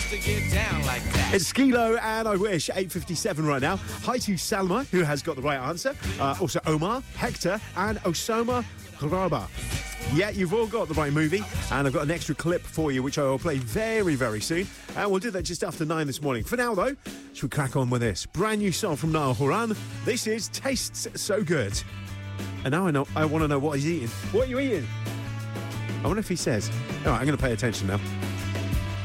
to get down like that. It's Skilo and I Wish, 8:57 right now. Hi to Salma, who has got the right answer. Also Omar, Hector, and Osama Hraba. Yeah, you've all got the right movie, and I've got an extra clip for you, which I will play very, very soon. And we'll do that just after 9 this morning. For now, though, should we crack on with this? Brand new song from Niall Horan. This is Tastes So Good. And now I want to know what he's eating. What are you eating? I wonder if he says. All right, I'm going to pay attention now.